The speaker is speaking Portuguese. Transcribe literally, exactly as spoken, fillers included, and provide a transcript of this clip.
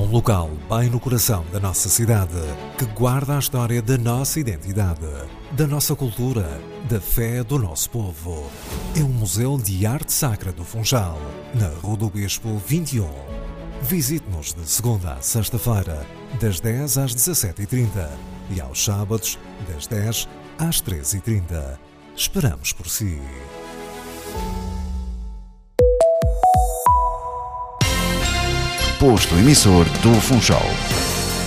um local bem no coração da nossa cidade, que guarda a história da nossa identidade, da nossa cultura, da fé do nosso povo. É o Museu de Arte Sacra do Funchal, na Rua do Bispo vinte e um. Visite-nos de segunda a sexta-feira, das dez às dezassete e trinta e aos sábados, das dez às treze e trinta. Esperamos por si. Posto emissor do Funchal.